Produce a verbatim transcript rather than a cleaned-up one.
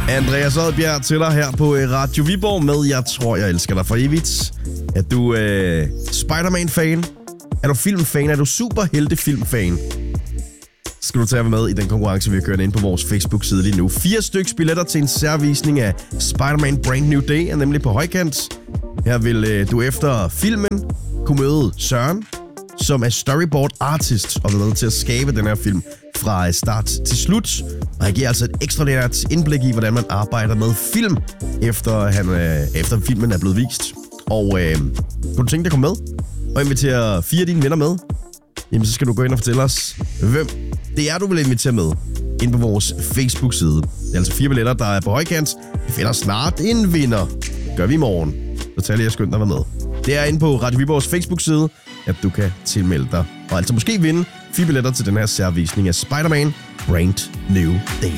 Andreas Oddbjerg til dig her på Radio Viborg med Jeg tror, jeg elsker dig for evigt. Er du øh, Spider-Man-fan? Er du filmfan? Er du superhelte-filmfan? Skal du tage med i den konkurrence, vi har kørt ind på vores Facebook-side lige nu. Fire stykker billetter til en særvisning af Spider-Man Brand New Day er nemlig på højkant. Her vil øh, du efter filmen kunne møde Søren, som er storyboard artist og vil være med til at skabe den her film fra start til slut. Og han giver altså et ekstraordinært indblik i, hvordan man arbejder med film, efter, han, øh, efter filmen er blevet vist. Og øh, kunne du tænke dig at komme med og invitere fire af dine venner med? Jamen, så skal du gå ind og fortælle os, hvem det er, du vil invitere med ind på vores Facebook-side. Det er altså fire billetter, der er på højkant. Vi finder snart en vinder. Det gør vi i morgen. Så tag lige at skynde dig med. Det er inde på Radio Viborgs Facebook-side, at du kan tilmelde dig. Og altså måske vinde fire billetter til den her særvisning af Spider-Man Brand New Day.